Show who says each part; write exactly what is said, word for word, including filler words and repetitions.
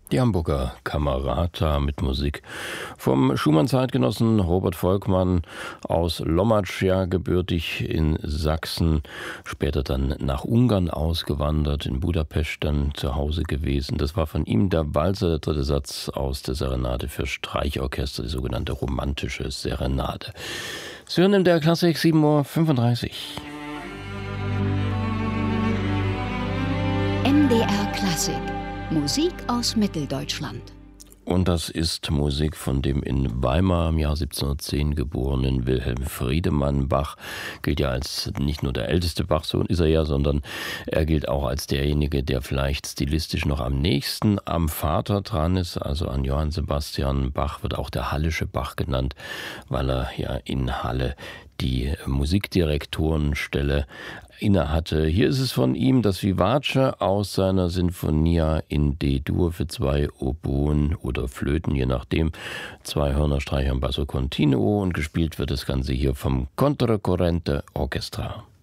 Speaker 1: Die Hamburger Camerata mit Musik vom Schumann-Zeitgenossen Robert Volkmann aus Lommatzsch, ja, gebürtig in Sachsen, später dann nach Ungarn ausgewandert, in Budapest dann zu Hause gewesen. Das war von ihm der Walzer, der dritte Satz aus der Serenade für Streichorchester, die sogenannte romantische Serenade. Sie hören in der Klassik sieben Uhr fünfunddreißig.
Speaker 2: M D R Klassik. Musik aus Mitteldeutschland.
Speaker 1: Und das ist Musik von dem in Weimar im Jahr siebzehnhundertzehn geborenen Wilhelm Friedemann. Bach gilt ja als nicht nur der älteste Bach-Sohn, ist er ja, sondern er gilt auch als derjenige, der vielleicht stilistisch noch am nächsten am Vater dran ist, also an Johann Sebastian Bach, wird auch der Hallische Bach genannt, weil er ja in Halle die Musikdirektorenstelle innehatte. Hier ist es von ihm das Vivace aus seiner Sinfonia in D-Dur für zwei Oboen oder Flöten, je nachdem, zwei Hörnerstreicher und Basso Continuo, und gespielt wird das Ganze hier vom Controcorrente Orchestra.